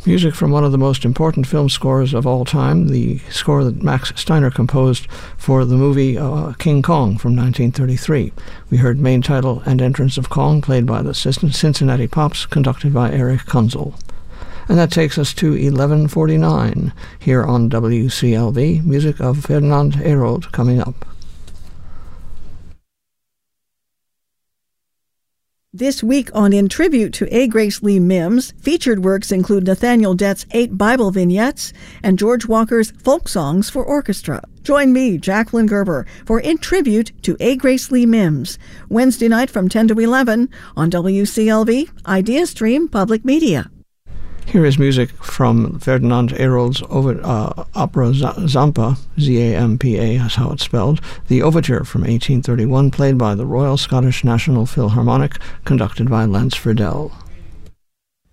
Music from one of the most important film scores of all time, the score that Max Steiner composed for the movie King Kong from 1933. We heard main title and entrance of Kong, played by the Cincinnati Pops, conducted by Eric Kunzel. And that takes us to 11:49 here on WCLV, music of Ferdinand Hérold coming up. This week on In Tribute to A. Grace Lee Mims, featured works include Nathaniel Dett's 8 Bible vignettes and George Walker's folk songs for orchestra. Join me, Jacqueline Gerber, for In Tribute to A. Grace Lee Mims, Wednesday night from 10 to 11 on WCLV, IdeaStream Public Media. Here is music from Ferdinand Hérold's opera Zampa, Z-A-M-P-A, that's how it's spelled, the Overture from 1831, played by the Royal Scottish National Philharmonic, conducted by Lance Friedel.